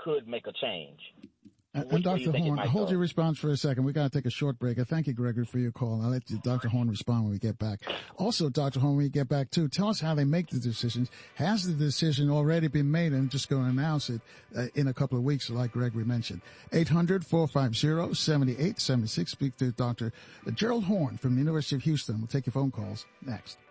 could make a change. And Dr. Horn, hold your response for a second. We got to take a short break. Thank you, Gregory, for your call. I'll let Dr. Horn respond when we get back. Also, Dr. Horn, when you get back, too, tell us how they make the decisions. Has the decision already been made and just going to announce it in a couple of weeks, like Gregory mentioned? 800-450-7876. Speak to Dr. Gerald Horn from the University of Houston. We'll take your phone calls next.